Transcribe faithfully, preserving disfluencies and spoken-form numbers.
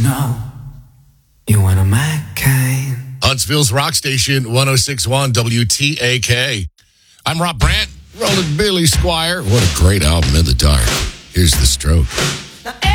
know you one of my kind. Huntsville's Rock Station, one oh six point one W T A K. I'm Rob Brandt, rolling Billy Squire. What a great album in the dark. Here's The Stroke. Now,